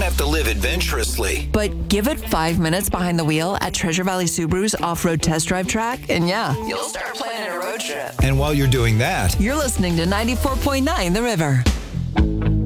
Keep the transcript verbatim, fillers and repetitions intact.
have to live adventurously. But give it five minutes behind the wheel at Treasure Valley Subaru's off-road test drive track, and yeah, you'll start planning a road trip. And while you're doing that, you're listening to ninety-four point nine The River.